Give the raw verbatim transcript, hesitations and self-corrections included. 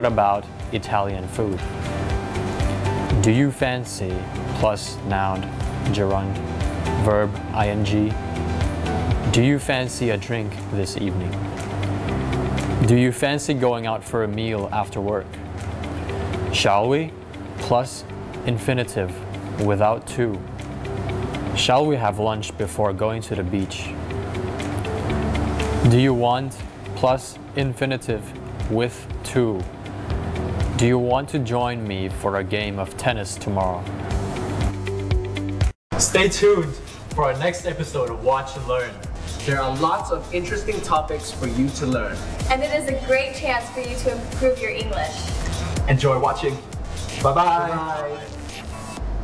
about Italian food. Do you fancy plus noun, gerund, verb, ing. Do you fancy a drink this evening? Do you fancy going out for a meal after work? Shall we? Plus infinitive without to. Shall we have lunch before going to the beach? Do you want? Plus infinitive with to. Do you want to join me for a game of tennis tomorrow? Stay tuned for our next episode of Watch and Learn. There are lots of interesting topics for you to learn. And it is a great chance for you to improve your English. Enjoy watching. Bye-bye. Bye.